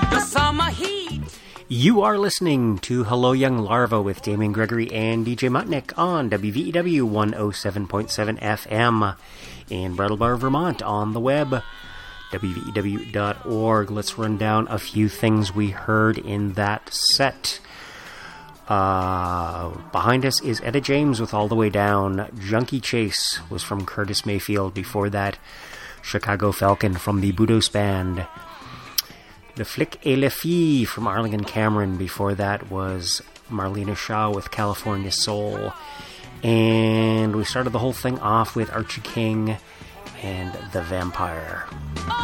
the summer heat. You are listening to Hello Young Larva with Damien Gregory and DJ Mutnick on WVEW 107.7 FM in Brattleboro, Vermont, on the web, WVEW.org. Let's run down a few things we heard in that set. Behind us is Etta James with All the Way Down. Junkie Chase was from Curtis Mayfield. Before that, Chicago Falcon from the Budos Band. The Flic et la Fille from Arlington Cameron. Before that was Marlena Shaw with California Soul. And we started the whole thing off with Archie King and The Vampire.